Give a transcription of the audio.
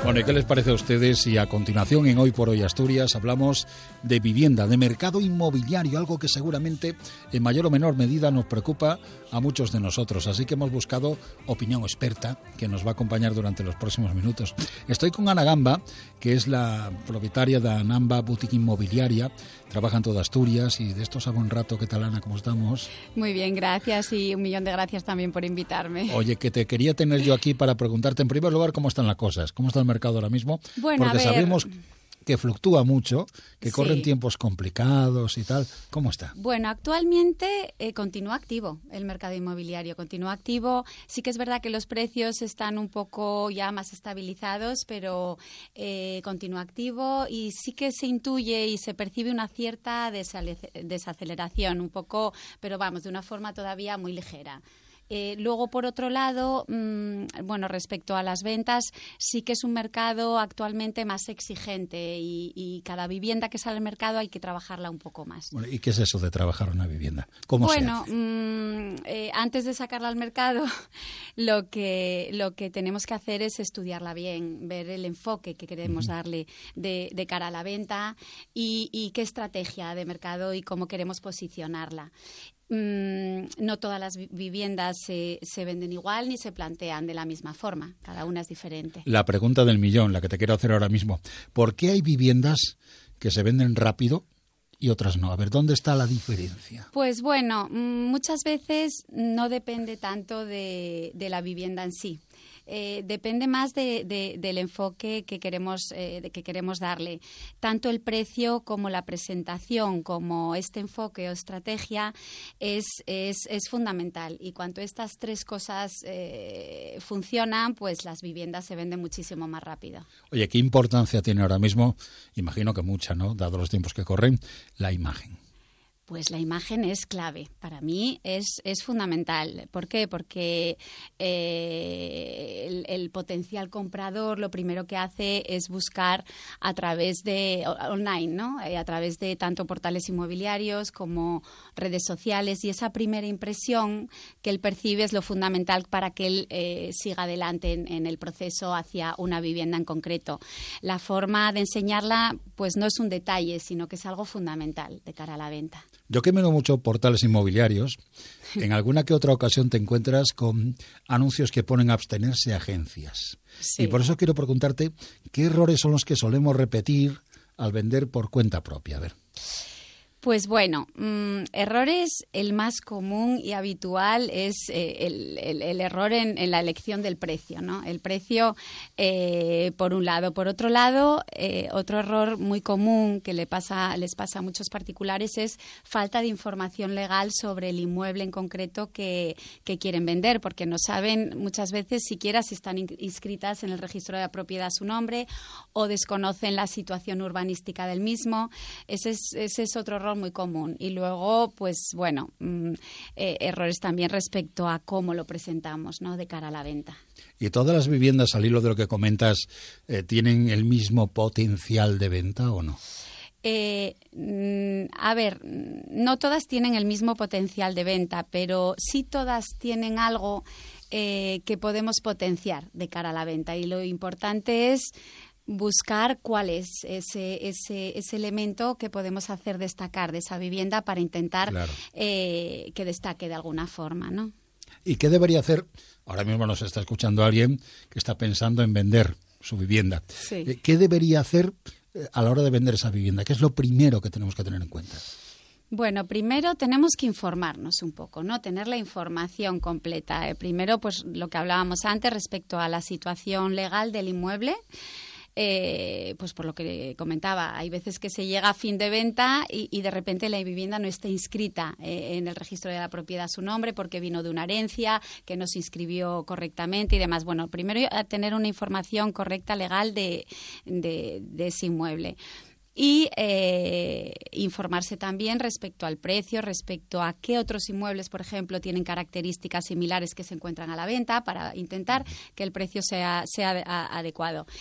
Bueno, ¿y qué les parece a ustedes si a continuación en Hoy por Hoy Asturias hablamos de vivienda, de mercado inmobiliario, algo que seguramente en mayor o menor medida nos preocupa a muchos de nosotros? Así que hemos buscado opinión experta que nos va a acompañar durante los próximos minutos. Estoy con Ana Gamba, que es la propietaria de Anamba Boutique Inmobiliaria, trabaja en toda Asturias y de esto sabe un rato. ¿Qué tal, Ana? ¿Cómo estamos? Muy bien, gracias, y un millón de gracias también por invitarme. Oye, que te quería tener yo aquí para preguntarte en primer lugar cómo están las cosas, cómo está el mercado ahora mismo, bueno, porque sabemos que fluctúa mucho, que corren tiempos complicados y tal. ¿Cómo está? Bueno, actualmente continúa activo el mercado inmobiliario, continúa activo. Sí que es verdad que los precios están un poco ya más estabilizados, pero continúa activo y sí que se intuye y se percibe una cierta desaceleración, un poco, pero vamos, de una forma todavía muy ligera. Luego, por otro lado, bueno, respecto a las ventas, sí que es un mercado actualmente más exigente y cada vivienda que sale al mercado hay que trabajarla un poco más. Bueno, ¿y qué es eso de trabajar una vivienda? ¿Cómo se hace? Antes de sacarla al mercado, lo que tenemos que hacer es estudiarla bien, ver el enfoque que queremos darle de cara a la venta y qué estrategia de mercado y cómo queremos posicionarla. No todas las viviendas se venden igual ni se plantean de la misma forma. Cada una es diferente. La pregunta del millón, la que te quiero hacer ahora mismo. ¿Por qué hay viviendas que se venden rápido y otras no? A ver, ¿dónde está la diferencia? Pues bueno, muchas veces no depende tanto de la vivienda en sí. Depende más del enfoque que queremos darle. Tanto el precio como la presentación, como este enfoque o estrategia es fundamental. Y cuando estas tres cosas funcionan, pues las viviendas se venden muchísimo más rápido. Oye, ¿qué importancia tiene ahora mismo? Imagino que mucha, ¿no? Dado los tiempos que corren, la imagen. Pues la imagen es clave. Para mí es fundamental. ¿Por qué? Porque el potencial comprador lo primero que hace es buscar a través de online, ¿no? A través de tanto portales inmobiliarios como redes sociales, y esa primera impresión que él percibe es lo fundamental para que él siga adelante en el proceso hacia una vivienda en concreto. La forma de enseñarla pues no es un detalle, sino que es algo fundamental de cara a la venta. Yo que miro mucho portales inmobiliarios, en alguna que otra ocasión te encuentras con anuncios que ponen abstenerse de agencias. Sí. Y por eso quiero preguntarte, ¿qué errores son los que solemos repetir al vender por cuenta propia? A ver. Pues bueno, errores, el más común y habitual es el error en la elección del precio, ¿no? El precio, por un lado. Por otro lado, otro error muy común que les pasa a muchos particulares es falta de información legal sobre el inmueble en concreto que quieren vender, porque no saben muchas veces siquiera si están inscritas en el registro de la propiedad a su nombre o desconocen la situación urbanística del mismo. Ese es otro error muy común. Y luego, pues bueno, errores también respecto a cómo lo presentamos, ¿no? De cara a la venta. ¿Y todas las viviendas, al hilo de lo que comentas, tienen el mismo potencial de venta o no? A ver, no todas tienen el mismo potencial de venta, pero sí todas tienen algo que podemos potenciar de cara a la venta. Y lo importante es buscar cuál es ese elemento que podemos hacer destacar de esa vivienda para intentar que destaque de alguna forma, ¿no? ¿Y qué debería hacer? Ahora mismo nos está escuchando alguien que está pensando en vender su vivienda. Sí. ¿Qué debería hacer a la hora de vender esa vivienda? ¿Qué es lo primero que tenemos que tener en cuenta? Bueno, primero tenemos que informarnos un poco, ¿no? Tener la información completa. Primero, pues lo que hablábamos antes respecto a la situación legal del inmueble. Pues por lo que comentaba, hay veces que se llega a fin de venta y de repente la vivienda no está inscrita en el registro de la propiedad a su nombre porque vino de una herencia, que no se inscribió correctamente y demás. Bueno, primero tener una información correcta legal de ese inmueble. Y informarse también respecto al precio, respecto a qué otros inmuebles, por ejemplo, tienen características similares que se encuentran a la venta para intentar que el precio sea adecuado.